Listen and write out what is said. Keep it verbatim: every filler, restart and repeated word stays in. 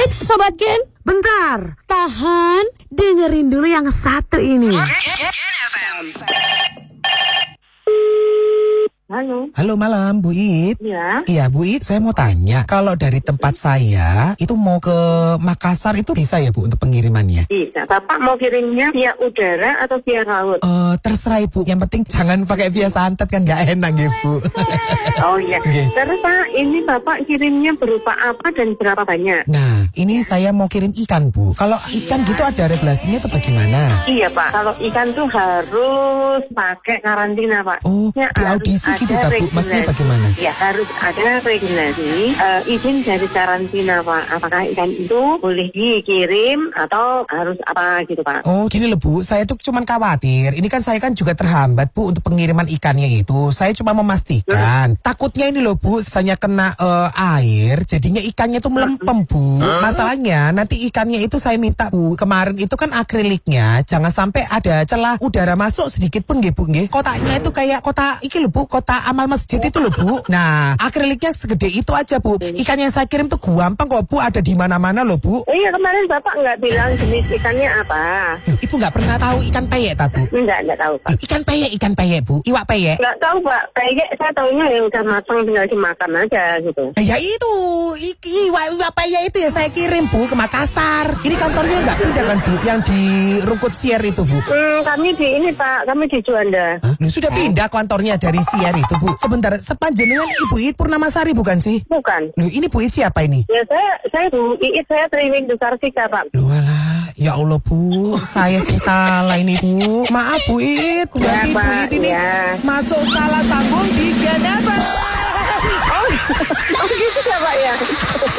Eits, Sobat Gen, bentar, tahan. dengerin dulu yang satu ini. Halo. Halo malam, Bu It. Iya. Iya, Bu It, saya mau tanya, kalau dari tempat saya itu mau ke Makassar itu bisa ya, Bu, untuk pengirimannya? Bisa. Bapak mau kirimnya via udara atau via laut? Eh, terserah Ibu, yang penting jangan pakai via santet kan nggak enak ya, Bu. Oh iya. Oke. Terus Pak, ini Bapak kirimnya berupa apa dan berapa banyak? Nah, ini saya mau kirim ikan, Bu. Kalau ikan gitu ada regulasinya atau bagaimana? Iya Pak, kalau ikan tuh harus pakai karantina Pak. Oh, Ya, di harus audisi gitu ada tak, Bu? Maksudnya regulasi. bagaimana? Ya, harus ada regulasi uh, izin dari karantina Pak. Apakah ikan itu boleh dikirim atau harus apa gitu Pak? Oh, gini loh, Bu. Saya tuh cuman khawatir. Ini kan saya kan juga terhambat, Bu, untuk pengiriman ikannya itu. Saya cuma memastikan. Hmm. Takutnya ini loh, Bu, misalnya kena uh, air, jadinya ikannya tuh melempem, Bu. Hmm. Masalahnya nanti ikannya itu saya minta, Bu. Kemarin itu kan akriliknya jangan sampai ada celah udara masuk sedikit pun, nggih, Bu, nggih. Kotaknya itu kayak kotak iki loh, Bu, kotak amal masjid itu loh, Bu. Nah, akriliknya segede itu aja, Bu. Ikan yang saya kirim tuh gampang kok, Bu. Ada di mana-mana loh, Bu. Oh iya, kemarin Bapak nggak bilang jenis ikannya apa? Loh, Ibu nggak pernah tahu ikan peyek, tak, Bu? Enggak, enggak tahu Pak. Ikan peyek, ikan peyek, Bu. Iwak peyek. Nggak tahu Pak, peyek saya taunya yang udah matang tinggal dimakan aja gitu. Eh, ya itu, iki iwak iwak peyek itu ya saya kirim, Bu, ke Makassar. Ini kantornya nggak pindah kan, Bu? Yang di Rungkut Sier itu, Bu. Hmm, kami di ini Pak, kami di Juanda. Hah? Loh, sudah pindah kantornya dari Sier itu, Bu. Sebentar, sepanjenengan Ibu It Purnamasari bukan sih? Bukan. Loh, ini Bu It siapa ini? Ya saya, saya Bu Iit, saya Triwing Dukarsika Pak. Loh, alah, ya Allah, Bu, saya sih salah ini, Bu. Maaf, Bu It, berarti Ya, Bu Pak, It ini ya. masuk salah sambung di Geneva. Oh, oh gitu ya Pak ya.